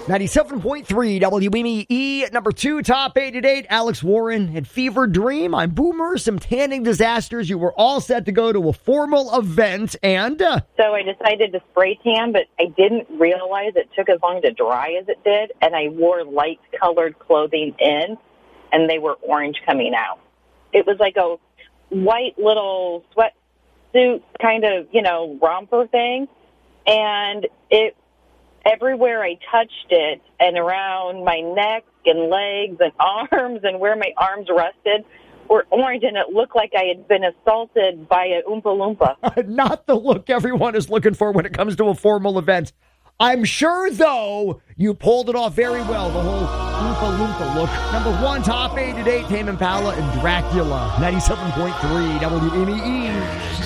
97.3 WME, number 2, top 8 at 8. Alex Warren and Fever Dream. I'm Boomer. Some tanning disasters. You were all set to go to a formal event, and So I decided to spray tan, but I didn't realize it took as long to dry as it did, and I wore light-colored clothing in, and they were orange coming out. It was like a white little sweatsuit kind of, romper thing, and everywhere I touched it and around my neck and legs and arms and where my arms rested were orange, and it looked like I had been assaulted by an Oompa Loompa. not the look everyone is looking for when it comes to a formal event. I'm sure, though, you pulled it off very well, the whole Oompa Loompa look. Number 1, top 8 at 8, Tame Impala and Dracula. 97.3 WME.